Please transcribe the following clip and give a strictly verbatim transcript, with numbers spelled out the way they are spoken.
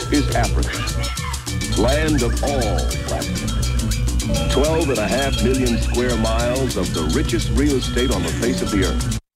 is Africa, land of all black people. Twelve and a half million square miles of the richest real estate on the face of the earth.